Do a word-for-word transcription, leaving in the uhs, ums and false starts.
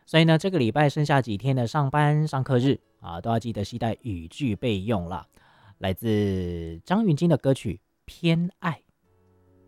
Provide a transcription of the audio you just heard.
所以呢，这个礼拜剩下几天的上班上课日啊，都要记得携带语句备用了。来自张芸京的歌曲《偏爱》。